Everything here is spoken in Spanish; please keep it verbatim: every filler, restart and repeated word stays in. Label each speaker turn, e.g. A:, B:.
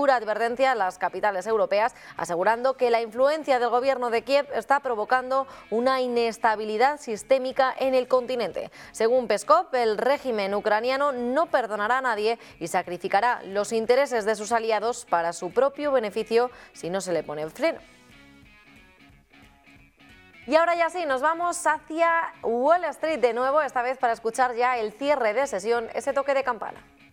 A: dura advertencia a las capitales europeas, asegurando que la influencia del gobierno de Kiev está provocando una inestabilidad sistémica en el continente. Según Peskov, el régimen ucraniano no perdonará a nadie y sacrificará los intereses de sus aliados para su propio beneficio si no se le pone freno. Y ahora ya sí, nos vamos hacia Wall Street de nuevo, esta vez para escuchar ya el cierre de sesión, ese toque de campana.